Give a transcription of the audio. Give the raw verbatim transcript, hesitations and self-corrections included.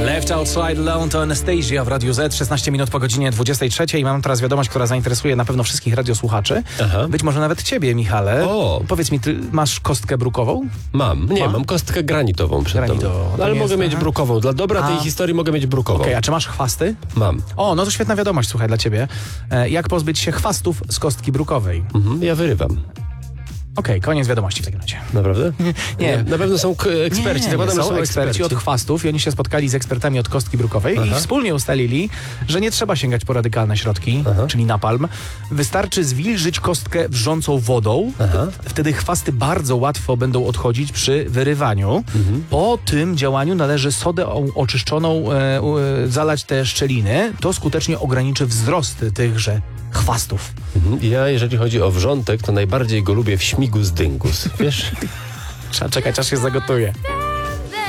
Left Outside Alone to Anastasia w Radiu Z, szesnaście minut po godzinie dwudziestej trzeciej. I mam teraz wiadomość, która zainteresuje na pewno wszystkich radiosłuchaczy. Aha. Być może nawet ciebie, Michale. O. Powiedz mi, ty masz kostkę brukową? Mam. Nie, Ma? mam kostkę granitową przed Granitową. tobą. To Ale nie mogę jest, mieć aha. brukową. Dla dobra tej A. historii mogę mieć brukową. Okej, a czy masz chwasty? Mam. O, no to świetna wiadomość, słuchaj, dla ciebie. E, jak pozbyć się chwastów z kostki brukowej? Mhm, ja wyrywam. Okej, koniec wiadomości w takim razie. Naprawdę? Nie. Na pewno są k- eksperci. Nie, Zakładam, nie, że są eksperci od chwastów i oni się spotkali z ekspertami od kostki brukowej Aha. i wspólnie ustalili, że nie trzeba sięgać po radykalne środki, Aha. czyli napalm. Wystarczy zwilżyć kostkę wrzącą wodą. Aha. Wtedy chwasty bardzo łatwo będą odchodzić przy wyrywaniu. Mhm. Po tym działaniu należy sodę o- oczyszczoną e, e, zalać te szczeliny. To skutecznie ograniczy wzrost tychże chwastów. Mhm. Ja, jeżeli chodzi o wrzątek, to najbardziej go lubię w śmigus dyngus. Wiesz? Trzeba czekać, aż się zagotuje.